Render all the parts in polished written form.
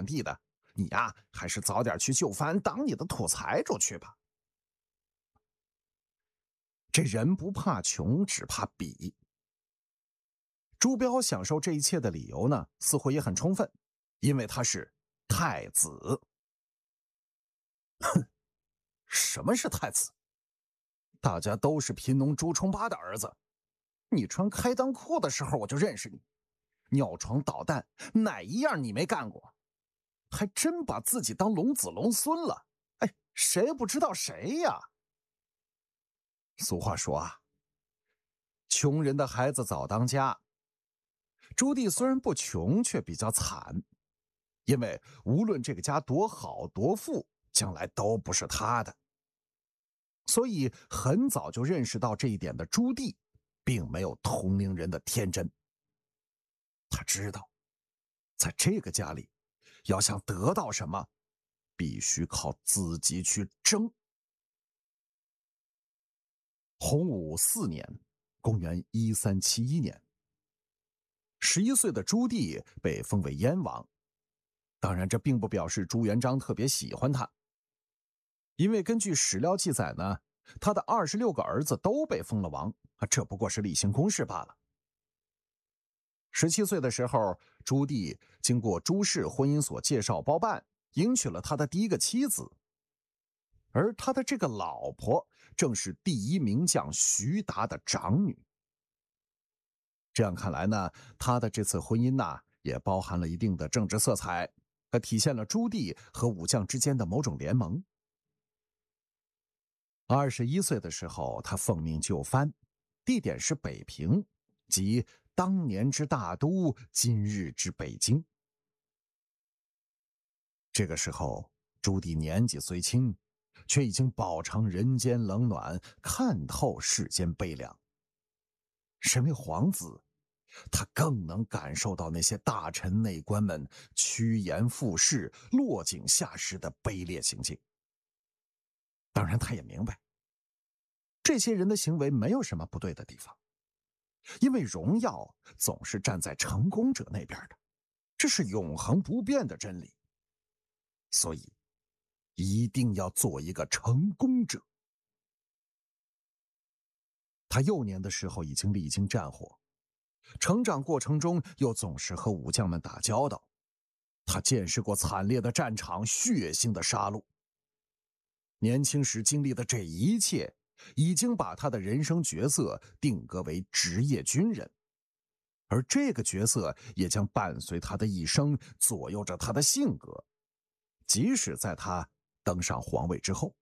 地的，你呀，还是早点去就藩当你的土财主去吧。这人不怕穷，只怕比。朱标享受这一切的理由呢，似乎也很充分，因为他是太子。哼，什么是太子？大家都是贫农朱重八的儿子，你穿开裆裤的时候我就认识你，尿床捣蛋哪一样你没干过？还真把自己当龙子龙孙了。哎，谁不知道谁呀？俗话说啊，穷人的孩子早当家。朱棣虽然不穷，却比较惨，因为无论这个家多好多富，将来都不是他的。所以很早就认识到这一点的朱棣，并没有同龄人的天真。他知道，在这个家里，要想得到什么，必须靠自己去争。洪武4年，公元1371年，11岁的朱棣被封为燕王。当然，这并不表示朱元璋特别喜欢他，因为根据史料记载呢，他的26个儿子都被封了王，这不过是例行公事罢了。17岁的时候，朱棣经过朱氏婚姻所介绍包办，迎娶了他的第一个妻子，而他的这个老婆正是第1名将徐达的长女。这样看来呢，他的这次婚姻呢，也包含了一定的政治色彩，体现了朱棣和武将之间的某种联盟。21岁的时候，他奉命就藩，地点是北平，即当年之大都，今日之北京。这个时候，朱棣年纪虽轻，却已经饱尝人间冷暖，看透世间悲凉。身为皇子，他更能感受到那些大臣内官们趋炎附势、落井下石的卑劣行径。当然，他也明白，这些人的行为没有什么不对的地方，因为荣耀总是站在成功者那边的，这是永恒不变的真理。所以，一定要做一个成功者。他幼年的时候已经历经战火，成长过程中又总是和武将们打交道，他见识过惨烈的战场、血腥的杀戮。年轻时经历的这一切，已经把他的人生角色定格为职业军人，而这个角色也将伴随他的一生，左右着他的性格，即使在他登上皇位之后。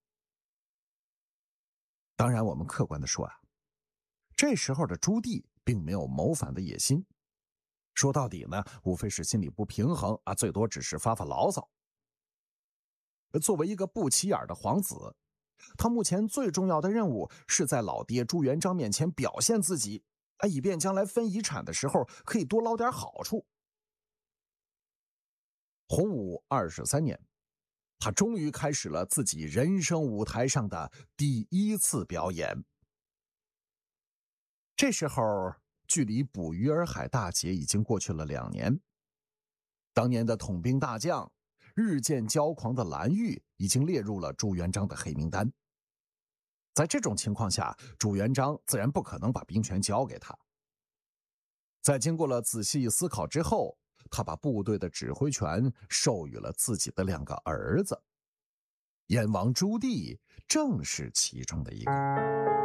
当然，我们客观地说啊，这时候的朱棣并没有谋反的野心，说到底呢，无非是心里不平衡啊，最多只是发发牢骚。作为一个不起眼的皇子，他目前最重要的任务是在老爹朱元璋面前表现自己，以便将来分遗产的时候可以多捞点好处。洪武23年，他终于开始了自己人生舞台上的第1次表演。这时候，距离捕鱼儿海大捷已经过去了2年。当年的统兵大将、日渐骄狂的蓝玉已经列入了朱元璋的黑名单。在这种情况下，朱元璋自然不可能把兵权交给他。在经过了仔细思考之后，他把部队的指挥权授予了自己的2个儿子，燕王朱棣正是其中的一个。